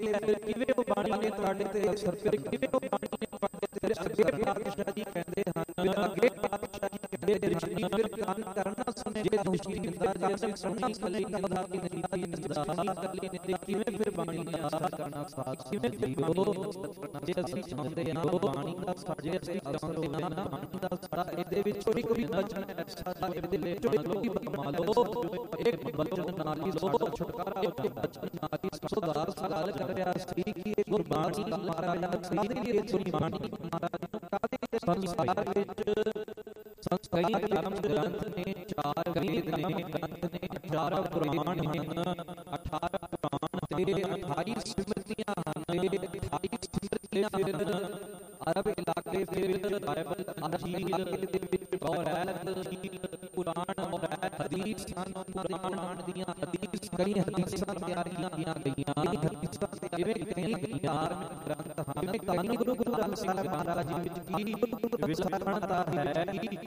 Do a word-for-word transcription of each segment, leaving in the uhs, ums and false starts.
ਕਿਵੇਂ ਉਹ ਬਾਣੀ ਨੇ ਤੁਹਾਡੇ ਤੇ ਅਸਰ ਫਿਰ ਕਿਵੇਂ ਉਹ ਬਾਣੀ ਨੇ ਤੁਹਾਡੇ ਤੇ ਅੱਗੇ ਪਾਤਸ਼ਾਹ ਜੀ ਕਹਿੰਦੇ ਹਨ ਅੱਗੇ ਪਾਤਸ਼ਾਹ ਜੀ ਕਹਿੰਦੇ ਹਨ ਫਿਰ ਕੰਨ ਕਰਨਾ ਸੁਣੇ ਜੇ ਦੋਸ਼ੀ ਨਿੰਦਾ ਜੇ ਅਸੀਂ ਸੁਣੀ ਕੱਲੀ ਨਿੰਦਾ ਕਿ ਨਹੀਂ ਨਿੰਦਾ ਕੱਲੀ ਨਿੰਦਾ ਕਿਵੇਂ ਫਿਰ ਬਾਣੀ ਦਾ ਅਸਰ ਕਰਨਾ ਸਾਥ ਕਿਵੇਂ ਫਿਰ ਜੇ ਅਸੀਂ ਚਾਹੁੰਦੇ ਹਾਂ ਬਾਣੀ ਦਾ ਜੇ ਅਸੀਂ ਚਾਹੁੰਦੇ ਹਾਂ ਬਾਣੀ ਦਾ ਸਾਡਾ ਇਹਦੇ ਵਿੱਚ ਕੋਈ ਕੋਈ ਬਚਨ ਐਸਾ ਇਹਦੇ ਵਿੱਚ ਕੋਈ ਬਦਮਾ ਲੋ ਇੱਕ ਬਚਨ ਨਾਲ ਹੀ ਲੋ ਛੁਟਕਾਰਾ ਇੱਕ ਬਚਨ ਨਾਲ ਹੀ ਸੁਧਾਰ ਸਵਾਲ ਕਰ ਰਿਹਾ ਸੀ ਕਿ ਇਹ ਗੁਰਬਾਣੀ ਦਾ ਮਹਾਰਾਜ ਕਾਹਦੇ ਲਈ ਗੁਰਬਾਣੀ ਮਹਾਰਾਜ ਨੂੰ ਕਾਹਦੇ ਸੰਸਾਰ ਵਿੱਚ ਸੰਸਕਈ ਧਰਮ ਗ੍ਰੰਥ ਨੇ ਚਾਰ ਵੇਦ ਨੇ ਗ੍ਰੰਥ ਨੇ ਅਠਾਰਾਂ ਪੁਰਾਣ ਹਨ ਅਠਾਰਾਂ ਪੁਰਾਣ ਤੇ ਅਠਾਈ ਸਿਮਰਤੀਆਂ ਹਨ ਅਠਾਈ ਸਿਮਰਤੀਆਂ ਹਨ ਅਰਬ ਇਲਾਕੇ ਫਿਰ ਬਾਈਬਲ ਅੰਜੀਲ ਦੇ ਵਿੱਚ ਕੌਰਾਨ ਕੁਰਾਨ ਔਰ ਹਦੀਸ ਹਨ ਕੁਰਾਨ ਦੀਆਂ ਹਦੀਸ ਕਈ ਹਦੀਸਾਂ ਤਿਆਰ ਕੀਤੀਆਂ ਗਈਆਂ ਹਦੀਸਾਂ ਜਿਵੇਂ ਕਈ ਧਾਰਮਿਕ ਗ੍ਰੰਥ ਹਨ ਧੰਨ ਗੁਰੂ ਗ੍ਰੰਥ ਸਾਹਿਬ ਮਹਾਰਾਜ ਜੀ ਵਿੱਚ ਕੀ ਵਿਚਾਰਣਤਾ ਹੈ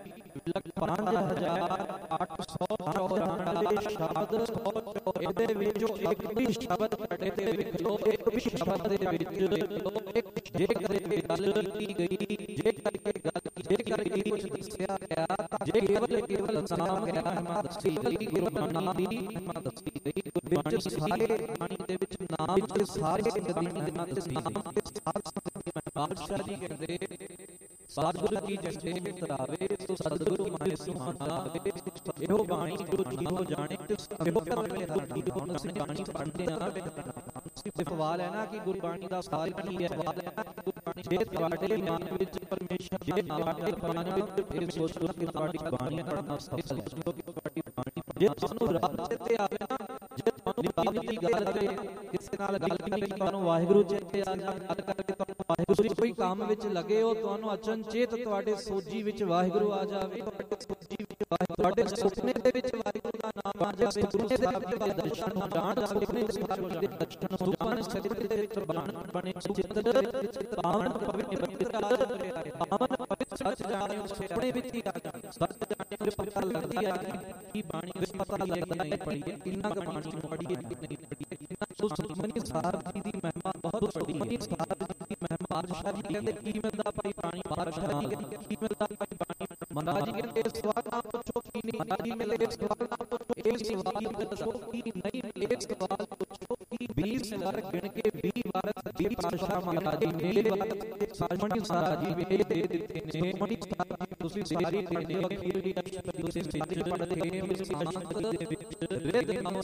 ਪੰਜ ਹਜ਼ਾਰ ਅੱਠ ਸੌ ਚੌਰਾਨਵੇਂ ਸ਼ਬਦ ਇਹਦੇ ਵਿੱਚੋਂ ਇੱਕ ਵੀ ਸ਼ਬਦ ਕੱਢੇ ਤੇ ਵੇਖੋ ਇੱਕ ਵੀ ਸ਼ਬਦ ਦੇ ਵਿੱਚ ਜੇ ਕਦੇ ਗੱਲ ਕੀਤੀ ਗਈ ਜੇ ਕਰਕੇ ਗੱਲ ਜੇ ਕਰਕੇ ਕੁਝ ਦੱਸਿਆ ਗਿਆ ਜੇ ਕੇਵਲ ਕੇਵਲ ਨਾਮ ਗਿਆ ਮੈਂ ਦੱਸੀ ਗਈ ਗੁਰਬਾਣੀ ਦੀ ਮੈਂ ਦੱਸੀ ਗਈ ਵਿੱਚ ਸਾਰੇ ਬਾਣੀ ਦੇ ਵਿੱਚ ਨਾਮ ਵਿੱਚ ਸਾਰੇ ਬਾਣੀ ਦੇ ਨਾਮ ਦੱਸੀ ਗਈ ਪਾਤਸ਼ਾਹ ਜੀ ਕਹਿੰਦੇ ਸਤਿਗੁਰੂ ਕੀ ਜੰਦੇ ਤਰਾਵੇ ਸੋ ਸਤਿਗੁਰੂ ਮਾਰੇ ਸੁਹਾਣਾ ਇਹੋ ਬਾਣੀ ਜੋ ਜੀਵੋ ਜਾਣੇ ਤੇ ਇਹੋ ਕਰਨੇ ਹੁਣ ਅਸੀਂ ਬਾਣੀ ਪੜ੍ਹਦੇ ਹਾਂ ਸਿਰਫ ਸਵਾਲ ਹੈ ਨਾ ਕਿ ਗੁਰਬਾਣੀ ਦਾ ਸਾਰ ਕੀ ਹੈ ਸਵਾਲ ਹੈ ਗੁਰਬਾਣੀ ਜੇ ਤੁਹਾਡੇ ਮਨ ਵਿੱਚ ਪਰਮੇਸ਼ਰ ਜੇ ਤੁਹਾਡੇ ਮਨ ਵਿੱਚ ਫਿਰ ਸੋਚੋ ਕਿ ਤੁਹਾਡੀ ਬਾਣੀ ਪੜ੍ਹਨਾ ਸਫਲ ਹੈ ਕਿ ਤੁਹਾਡੀ ਬਾਣੀ ਜੇ ਤੁਹਾਨੂੰ ਰੱਬ ਚੇਤੇ ਆਵੇ ਨਾ ਜੇ ਤੁਹਾਨੂੰ ਰੱਬ ਦੀ ਗੱਲ ਕਰੇ ਕਿਸੇ ਨਾਲ ਗੱਲ ਨਹੀਂ ਤੁਹਾਨੂੰ ਵਾਹਿਗੁਰੂ ਚੇਤੇ ਆ ਜਾ ਗੱਲ ਕਰਕੇ ਤੁਹਾਨੂੰ ਵਾਹਿਗੁਰੂ ਕੋਈ ਕੰਮ ਵਿੱਚ ਲੱਗੇ ਹੋ ਤੁਹਾਨੂੰ ਅਚਨਚੇਤ ਤੁਹਾਡੇ ਸੋਝੀ ਵਿੱਚ ਵਾਹਿਗੁਰੂ ਆ ਜਾਵੇ ਤੁਹਾਡੇ ਸੋਝੀ ਵਿੱਚ ਵਾਹਿਗੁਰੂ ਤੁਹਾਡੇ ਸੁਪਨੇ ਦੇ ਵਿੱਚ ਵਾਹਿਗੁਰੂ ਦਾ ਨਾਮ ਆ ਜਾਵੇ ਗੁਰੂ ਸਾਹਿਬ ਦੇ ਦਰਸ਼ਨ ਹੋ ਜਾਣ ਸੁਪਨੇ ਦੇ ਵਿੱਚ ਦਰਸ਼ਨ ਹੋ ਜਾਣ ਸਰੀਰ ਦੇ ਵਿੱਚ ਬਣ ਬਣੇ ਚਿੱਤ ਦੇ ਵਿੱਚ ਪਾਵਨ ਪਵਿੱਤਰ ਪਵਿੱਤਰ ਪਾਵਨ ਪਵਿੱਤਰ ਸੱਚ ਜਾਣਿਓ ਸੁਪਨੇ ਵਿੱਚ ਹੀ ਆ ਜਾਣ ਸੱਚ ਜਾਣਿਓ ਪਤਾ ਲੱਗਦੀ ਹੈ ਕਿ ਬਾਣੀ ਵਿੱਚ ਪਤਾ ਲੱਗਦਾ ਨਹੀਂ ਪੜੀਏ ਕਿੰਨਾ ਕੁ ਬਾਣੀ ਨੂੰ ਪੜੀਏ ਨਹੀਂ ਪੜੀਏ ਕਿੰਨਾ ਸੋ ਸੁਖਮਨੀ ਸਾਹਿਬ ਜੀ ਦੀ ਮਹਿਮਾ ਬਹੁਤ ਵੱਡੀ ਹੈ ਸਾਹਿਬ ਜੀ ਦੀ ਮਹਿਮਾ ਪਾਤਸ਼ਾਹ ਜੀ ਕਹਿੰਦੇ ਕੀ ਮਿਲਦਾ ਭਾਈ ਬਾਣੀ ਪਾਤਸ਼ਾਹ ਜੀ ਕਹਿੰਦੇ ਕੀ ਮਿਲਦਾ ਭਾਈ ਬਾਣੀ ਮਹਾਰਾਜ ਜੀ ਕਹਿੰਦੇ ਇਸ ਸਵਾਲ ਨਾ ਪੁੱਛੋ ਕੀ ਨਹੀਂ ਮਹਾਰਾਜ ਜੀ ਕਹਿੰਦੇ ਇਸ ਸਵਾਲ ਨਾ ਪੁੱਛੋ ਇਹ ਸਵਾਲ ਪੁੱਛੋ ਕੀ ਨਹੀਂ ਇਹ ਸਵਾਲ ਪੁੱਛੋ ਕੀ ਵੀਹ ਵਾਰ ਗਿਣ ਕੇ ਵੀਹ ਵਾਰ ਸੱਚੀ ਪਾਤਸ਼ਾਹ ਮਹਾਰਾਜ ਜੀ ਮੇਰੇ ਵਾਰ ਸੁਖਮਨੀ ਸਾਹਿਬ ਜੀ ਵੇਲੇ ਦੇ ਦਿੱਤੇ ਨੇ ਸੁਖਮਨੀ ਸਾਹਿਬ ਜੀ ਤੁਸੀਂ ਸਾਰੀ ਪੜ੍ਹਦੇ ਹੋ ਅਖੀਰ ਵੀ ਅਸ਼ਟਪਦੀ ਤੁਸੀਂ ਸਾਰੀ ਪੜ੍ਹਦੇ ਹੋ ਇਸ ਅਸ਼ਟਪਦੀ ਦੇ ਵਿੱਚ ਰਿਦ ਨਾਮ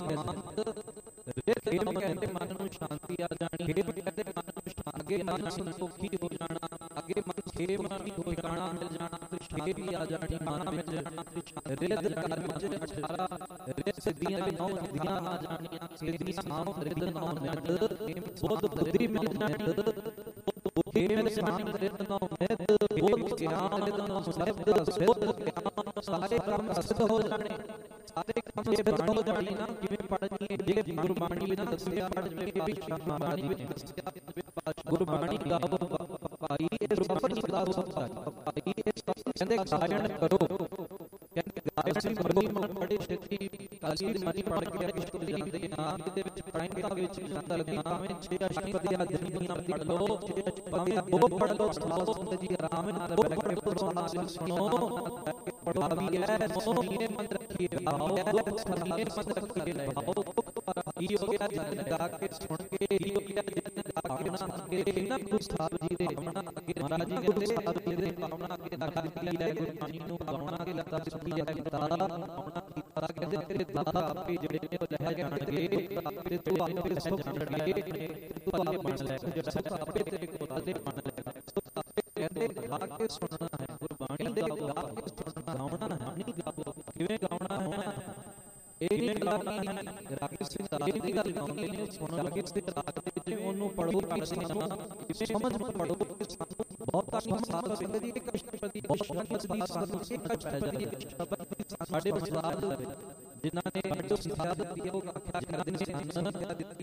ਰਿਦ ਕਹਿੰਦੇ ਮਨ ਨੂੰ ਸ਼ਾਂਤੀ ਆ ਜਾਣੀ ਰਿਦ ਕਹਿੰਦੇ ਮਨ ਨੂੰ ਅੱਗੇ ਮਨ ਸੰਤੋਖੀ ਹੋ ਜਾਣਾ ਅੱਗੇ ਮਨ ਖੇਮ ਨਹੀਂ ਹੋ ਜਾਣਾ ਮਿਲ ਜਾਣਾ ਤੇ ਸ਼ੇ ਵੀ ਆ ਜਾਣੀ ਮਨ ਵਿੱਚ ਰਿਦ ਕਰਮ ਵਿੱਚ ਅਠਾਰਾਂ ਰਿਦ ਸਿੱਧੀਆਂ ਵੀ ਨੌ ਸਿੱਧੀਆਂ ਆ ਜਾਣੀਆਂ ਸਿੱਧੀ ਨਾਮ ਰਿਦ ਨੌ ਮਿੰਟ ਬੁੱਧ ਬੁੱਧੀ ਮਿਲ ਜਾਣੀ ਬੁੱਧੀ ਮਿਲ ਜਾਣੀ ਰਿਦ ਨੌ ਮਿੰਟ ਬੁੱਧ ਗਿਆਨ ਰਿਦ ਨੌ ਸ਼ਬਦ ਸਿੱਧ ਗਿਆਨ ਸਾਰੇ ਕੰਮ ਸਿੱਧ ਹੋ ਜਾਣੇ ਸਾਰੇ ਕੰਮ ਸਿੱਧ ਹੋ ਜਾਣੀ ਨਾ ਕਿਵੇਂ ਪੜ੍ਹਨੀ ਹੈ ਜੇ ਗੁਰਬਾਣੀ ਵਿੱਚ ਦੱਸਿਆ ਪੜ੍ਹ ਕੇ ਵੀ ਗੁਰਬਾਣੀ ਵਿੱਚ ਦੱਸਿਆ ਗੁਰਬਾਣੀ ਗਾਵੋ ਭਾਈ ਇਹ ਗੁਰਬਾਣੀ ਗਾਵੋ ਭਾਈ ਇਹ ਕਹਿੰਦੇ ਗਾਇਨ ਕਰੋ ਕਹਿੰਦੇ ਗਾਇਨ ਕਰੋ ਮਨ ਬੜੇ ਛੇਤੀ ਕਾਲੀ ਮਨੀ ਪੜ੍ਹ ਕੇ ਅਸ਼ਟਪਦੀ ਦੇ ਨਾਮ ਦੇ ਵਿੱਚ ਪ੍ਰਾਇਮਤਾ ਵਿੱਚ ਜਾਂਦਾ ਲੱਗਦਾ ਭਾਵੇਂ ਛੇ ਅਸ਼ਟਪਦੀ ਆ ਦੁਨੀਆ ਪੜ੍ਹ ਲਓ ਛੇ ਅਸ਼ਟਪਦੀ ਉਹ ਪੜ੍ਹ ਲਓ ਸਲਾਹ ਸੁਣਦੇ ਜੀ ਆਰਾਮ ਨਾਲ ਬੈਠ ਕੇ ਪੜ੍ਹੋ ਨਾਲ ਸੁਣੋ ਪੜ੍ਹੋ ਵੀ ਹੈ ਸੋਹਣੇ ਮੰਦ ਰੱਖੀਏ ਆਓ ਸੋਹਣੇ ਮੰਦ ਰੱਖੀਏ ਆਓ ਇਹ ਹੋ ਗਿਆ ਜਨ ਗਾ ਕੇ ਸੁਣ ਕੇ ਇਹ ਹੋ ਗਿਆ ਜਨ ਗਾ ਕੇ ਨਾ ਅੱਗੇ ਇਹਨਾਂ ਗੁਰੂ ਸਾਹਿਬ ਜੀ ਦੇ ਗਾਉਣਾ ਅੱਗੇ ਮਹਾਰਾਜ ਜੀ ਗੁਰੂ ਸਾਹਿਬ ਜੀ ਦੇ ਗਾਉਣਾ ਅੱਗੇ ਰੱਖ ਦਿੱਤੀ ਹੈ ਗੁਰਬਾਣੀ ਨੂੰ ਗਾਉਣਾ ਕੇ ਲੱਤਾਂ ਸੁਣੀ ਹੈ ਕੀਤਾ ਗਾਉਣਾ ਕੀਤਾ ਕਹਿੰਦੇ ਤੇਰੇ ਦਾਦਾ ਆਪੇ ਜਿਹੜੇ ਨੇ ਉਹ ਲੈ ਜਾਣਗੇ ਆਪੇ ਤੂੰ ਆਪੇ ਸੁਖ ਜਾਣਗੇ ਤੂੰ ਆਪੇ ਬਣ ਲੈ ਜਿਹੜਾ ਸੁਖ ਆਪੇ ਤੇਰੇ ਕੋਲ ਦੇ ਬਣ ਲੈ ਸੁਖ ਆਪੇ ਕਹਿੰਦੇ ਗਾ ਕੇ ਸੁਣਨਾ ਹੈ ਗੁਰਬਾਣੀ ਦੇ ਗਾ ਕੇ ਸੁਣਨਾ ਗਾਉਣਾ ਨਹੀਂ ਗਾਵੋ ਕਿਵੇਂ ਗਾਉਣਾ ਹੈ ਇਹ ਨਹੀਂ ਗਾਉਣੀ ਰਾਕੇਸ਼ ਸਿੰਘ ਰਾਜ ਦੀ ਗੱਲ ਗਾਉਂਦੇ ਨੇ ਸੁਣਨ ਲੱਗੇ ਇਸ ਰਾਗ ਦੇ ਵਿੱਚ ਉਹਨੂੰ ਪੜੋ ਕਿਸੇ ਨੂੰ ਸਮਝ ਨੂੰ ਪੜੋ ਬਹੁਤ ਸਾਧ ਸਿੰਘ ਦੀ ਇੱਕ ਅਸ਼ਟਪਦੀ ਬਹੁਤ ਦੀ ਸਾਨੂੰ ਇੱਕ ਅਸ਼ਟਪਦੀ ਸਾਡੇ ਵਿਚਾਰ ਜਿਨ੍ਹਾਂ ਨੇ ਜੋ ਸਿੱਖਿਆ ਦਿੱਤੀ ਉਹ ਆਖਿਆ ਕਰਦੇ ਨੇ ਸਿੱਖਿਆ ਦਿੱਤੀ ਉਹ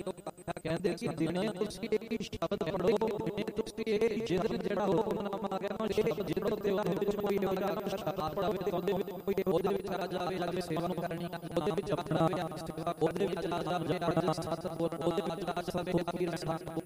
ਕਹਿੰਦੇ ਕਿ ਦਿਨੇ ਤੁਸੀਂ ਇਹ ਸ਼ਬਦ ਪੜੋ, ਤੁਸੀਂ ਇਹ ਜਿਹੜਾ ਜਿਹੜਾ ਹੁਕਮਨਾਮਾ ਆ ਗਿਆ ਨਾ ਸ਼ਬਦ ਜਿਹਦੇ ਤੇ ਉਹਦੇ ਵਿੱਚ ਕੋਈ ਅਗਰ ਸ਼ਬਦ ਪੜਾਵੇ ਤਾਂ ਉਹਦੇ ਵਿੱਚ ਕੋਈ ਉਹਦੇ ਵਿੱਚ ਆ ਜਾਵੇ ਲੱਗੇ ਸੇਵਾ ਕਰਨੀ, ਉਹਦੇ ਵਿੱਚ ਆਪਣਾ ਉਹਦੇ ਵਿੱਚ ਆ ਜਾਵੇ ਆਪਣਾ ਸੱਚ ਬੋਲਣਾ, ਉਹਦੇ ਵਿੱਚ ਆ ਜਾਵੇ ਕੀ ਰੱਖਣਾ,